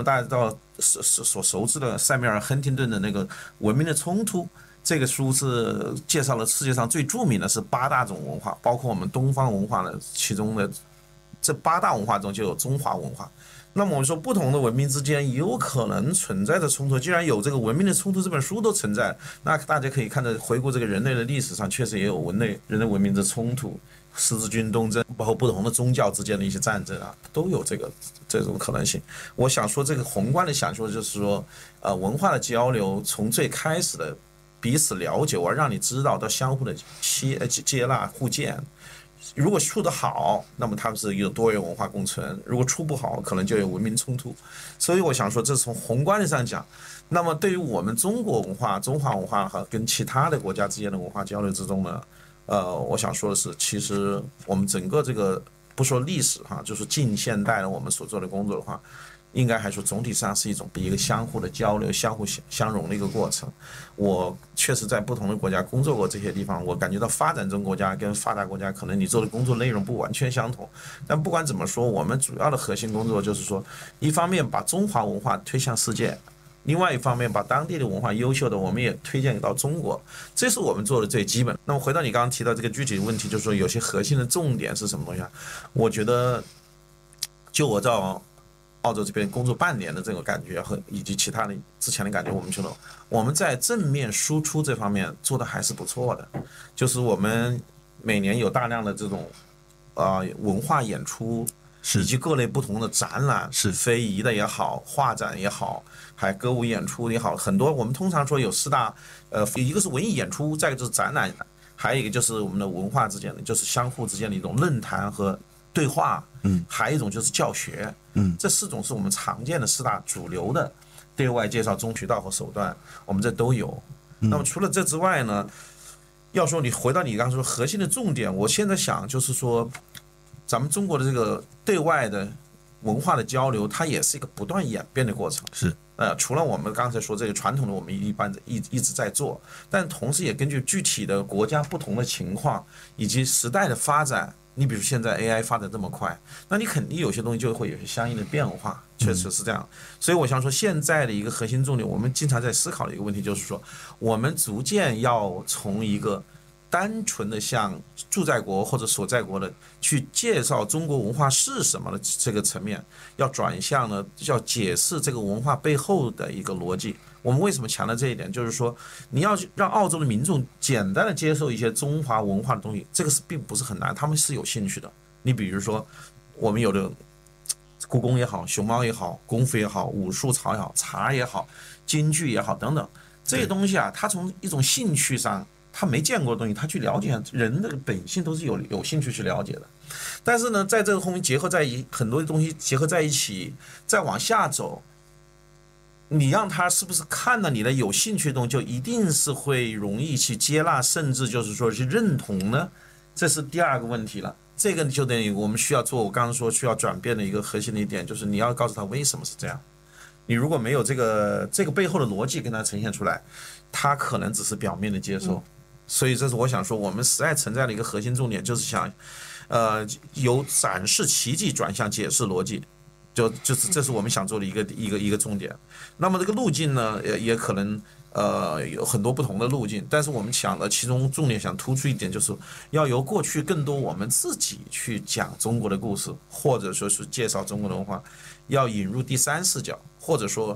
么大家所熟知的塞缪尔·亨廷顿的那个《文明的冲突》。这个书是介绍了世界上最著名的是8大种文化，包括我们东方文化的其中的这8大文化中就有中华文化。那么我们说不同的文明之间有可能存在着冲突，既然有这个《文明的冲突》这本书都存在，那大家可以看到回顾这个人类的历史上确实也有人类文明的冲突，十字军东征，包括不同的宗教之间的一些战争啊，都有这种可能性。我想说这个宏观的想说就是说，文化的交流从最开始的彼此了解，我让你知道到相互的接纳互鉴。如果处得好，那么他们是一个多元文化共存；如果处不好，可能就有文明冲突。所以我想说，这是从宏观的上讲。那么对于我们中国文化、中华文化和跟其他的国家之间的文化交流之中呢，我想说的是，其实我们整个这个不说历史哈，就是近现代的我们所做的工作的话，应该还说总体上是一个相互的交流、相互相融的一个过程。我确实在不同的国家工作过，这些地方我感觉到发展中国家跟发达国家可能你做的工作内容不完全相同，但不管怎么说，我们主要的核心工作就是说，一方面把中华文化推向世界，另外一方面把当地的文化优秀的我们也推荐到中国，这是我们做的最基本。那么回到你刚刚提到这个具体的问题，就是说有些核心的重点是什么东西啊？我觉得就我在澳洲这边工作半年的这个感觉和以及其他的之前的感觉，我们觉得我们在正面输出这方面做的还是不错的，就是我们每年有大量的这种文化演出，以及各类不同的展览，是非遗的也好，画展也好，还歌舞演出也好，很多我们通常说有4大，一个是文艺演出，再一个就是展览，还有一个就是我们的文化之间的，就是相互之间的一种论坛和对话，还有一种就是教学，这4种是我们常见的4大主流的对外介绍中渠道和手段，我们这都有。那么除了这之外呢，要说你回到你刚才说核心的重点，我现在想就是说，咱们中国的这个对外的文化的交流，它也是一个不断演变的过程。 是， 除了我们刚才说这个传统的，我们一直在做，但同时也根据具体的国家不同的情况以及时代的发展。你比如现在 AI 发展这么快，那你肯定有些东西就会有些相应的变化，确实是这样。所以我想说，现在的一个核心重点，我们经常在思考的一个问题就是说，我们逐渐要从一个单纯的向驻在国或者所在国的去介绍中国文化是什么的这个层面，要转向呢，要解释这个文化背后的一个逻辑。我们为什么强调这一点？就是说，你要让澳洲的民众简单的接受一些中华文化的东西，这个并不是很难，他们是有兴趣的。你比如说，我们有的故宫也好，熊猫也好，功夫也好，武术槽也好，茶也好，京剧也好等等，这些东西啊，他从一种兴趣上，他没见过的东西，他去了解，人的本性都是有兴趣去了解的。但是呢，在这个后面结合在很多东西结合在一起，再往下走。你让他是不是看到你的有兴趣的东西，就一定是会容易去接纳，甚至就是说去认同呢？这是第2个问题了。这个就等于我们需要做，我刚刚说需要转变的一个核心的一点，就是你要告诉他为什么是这样。你如果没有这个背后的逻辑跟他呈现出来，他可能只是表面的接受。所以这是我想说，我们实在存在的一个核心重点，就是想，由展示奇迹转向解释逻辑。就是这是我们想做的一个重点。那么这个路径呢，也可能有很多不同的路径，但是我们想的其中重点想突出一点，就是要由过去更多我们自己去讲中国的故事，或者说是介绍中国的文化，要引入第3视角，或者说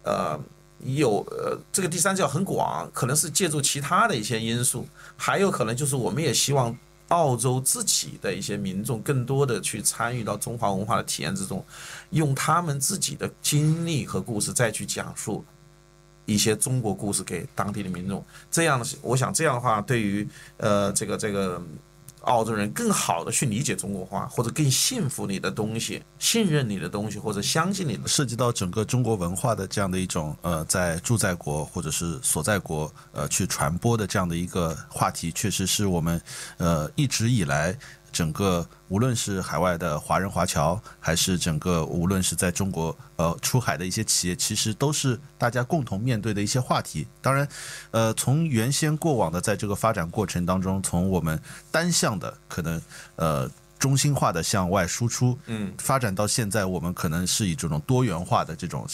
这个第3视角很广，可能是借助其他的一些因素，还有可能就是我们也希望澳洲自己的一些民众更多的去参与到中华文化的体验之中，用他们自己的经历和故事再去讲述一些中国故事给当地的民众。这样的，我想这样的话，对于这个澳洲人更好的去理解中国话，或者更信服你的东西，信任你的东西，或者相信你的， 涉及到整个中国文化的这样的一种在驻在国或者是所在国去传播的这样的一个话题，确实是我们一直以来整个无论是海外的华人华侨，还是整个无论是在中国出海的一些企业，其实都是大家共同面对的一些话题。当然从原先过往的在这个发展过程当中，从我们单向的可能中心化的向外输出，发展到现在我们可能是以这种多元化的这种